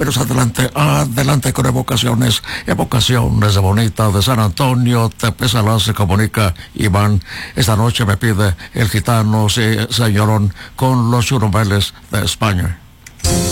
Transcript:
pero adelante, adelante con evocaciones de Bonita de San Antonio, Tepezalá, se comunica Iván. Esta noche me pide el gitano, sí, señorón, con los churumeles de España.